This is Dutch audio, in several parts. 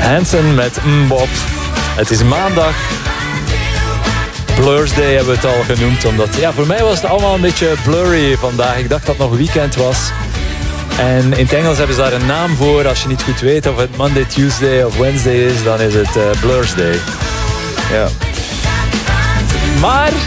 Hanson met Bob. Het is maandag. Blur's Day hebben we het al genoemd. Omdat, voor mij was het allemaal een beetje blurry vandaag. Ik dacht dat het nog weekend was. En in het Engels hebben ze daar een naam voor. Als je niet goed weet of het Monday, Tuesday of Wednesday is, dan is het Blur's Day. Ja. Maar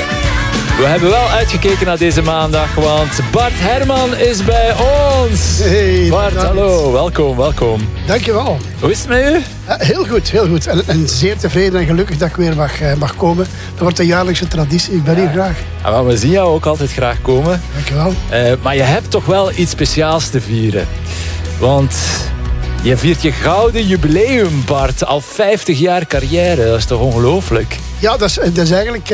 we hebben wel uitgekeken naar deze maandag, want Bart Herman is bij ons. Hey, Bart, hallo, welkom. Dankjewel. Hoe is het met u? Heel goed. En zeer tevreden en gelukkig dat ik weer mag komen. Dat wordt een jaarlijkse traditie. Ik ben hier graag. Maar we zien jou ook altijd graag komen. Dankjewel. Maar je hebt toch wel iets speciaals te vieren. Want je viert je gouden jubileum, Bart. Al 50 jaar carrière. Dat is toch ongelooflijk? Ja, dat is eigenlijk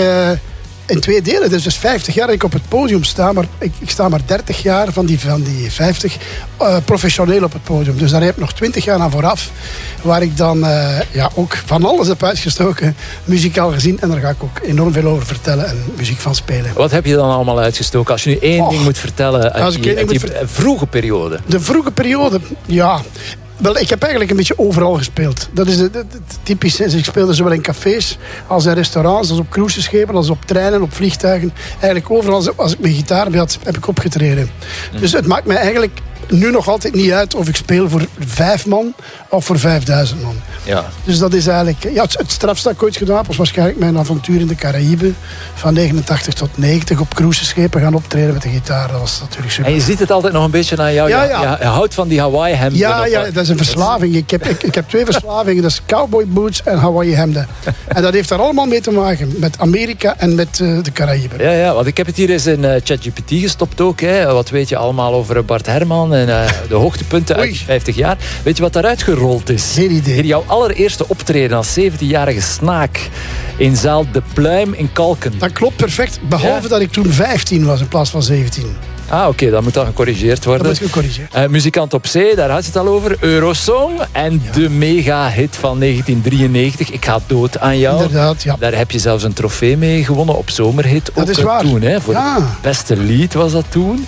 in 2 delen. Dus 50 jaar dat ik op het podium sta. Maar ik sta maar 30 jaar van die 50 professioneel op het podium. Dus daar heb ik nog 20 jaar aan vooraf. Waar ik dan ook van alles heb uitgestoken. Muzikaal gezien. En daar ga ik ook enorm veel over vertellen. En muziek van spelen. Wat heb je dan allemaal uitgestoken? Als je nu één ding moet vertellen uit die vroege periode. De vroege periode, ja. Wel, ik heb eigenlijk een beetje overal gespeeld. Dat is het typische. Ik speelde zowel in cafés als in restaurants, als op cruiseschepen, als op treinen, op vliegtuigen. Eigenlijk overal, als ik mijn gitaar bij had, heb ik opgetreden. Dus het maakt mij eigenlijk nu nog altijd niet uit of ik speel voor 5 man of voor 5000 man. Ja. Dus dat is eigenlijk... Ja, het strafste dat ik ooit gedaan heb was waarschijnlijk mijn avontuur in de Caraïben. Van 89 tot 90 op cruiseschepen gaan optreden met de gitaar. Dat was natuurlijk super. En je ziet het altijd nog een beetje aan jou. Ja. Je houdt van die Hawaii hemden. Ja, dat is een verslaving. Ik heb 2 verslavingen. Dat is cowboy boots en Hawaii hemden. En dat heeft daar allemaal mee te maken. Met Amerika en met de Caraïben. Ja, want ik heb het hier eens in ChatGPT gestopt ook. Hè. Wat weet je allemaal over Bart Herman en de hoogtepunten uit 50 jaar. Weet je wat daaruit gerold is? Geen idee. Jouw allereerste optreden als 17-jarige snaak in zaal De Pluim in Kalken. Dat klopt perfect. Behalve dat ik toen 15 was in plaats van 17. Oké, dat moet dan gecorrigeerd worden. Dat moet gecorrigeerd. Muzikant op zee, daar had je het al over. Eurosong en de mega-hit van 1993. Ik ga dood aan jou. Inderdaad, ja. Daar heb je zelfs een trofee mee gewonnen op Zomerhit. Dat is waar. Toen, hè, voor het beste lied was dat toen.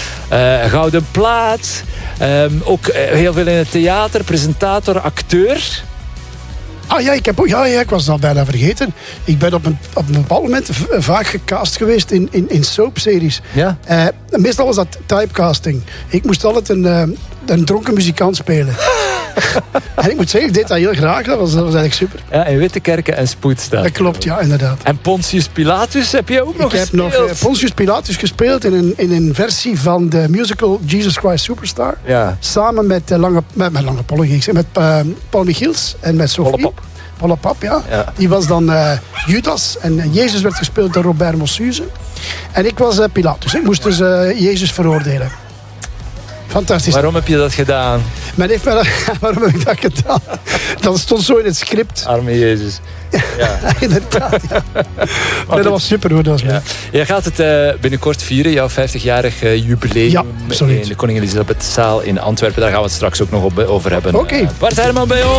Gouden plaat. Ook heel veel in het theater. Presentator, acteur. Ik was dat bijna vergeten. Ik ben op een bepaald moment vaak gecast geweest in soapseries. Ja? Meestal was dat typecasting. Ik moest altijd een dronken muzikant spelen. En ik moet zeggen, ik deed dat heel graag. Dat was eigenlijk super. Ja, in Wittekerken en Spoedstad. Dat klopt, ja, inderdaad. En Pontius Pilatus heb je ook nog gespeeld? Ik heb nog Pontius Pilatus gespeeld in een versie van de musical Jesus Christ Superstar. Ja. Samen met Lange Pollen, met Paul Michiels en met Sophie. Paul Pap, ja. Die was dan Judas. En Jezus werd gespeeld door Robert Mossuze. En ik was Pilatus. Ik moest dus Jezus veroordelen. Fantastisch. Waarom heb je dat gedaan? Waarom heb ik dat gedaan? Dat stond zo in het script. Arme Jezus. Ja. Inderdaad, ja. Nee, dat was super goed. Je gaat het binnenkort vieren, jouw 50-jarig jubileum in de Koningin Elisabethzaal in Antwerpen. Daar gaan we het straks ook nog over hebben. Oké. Bart Herman bij ons.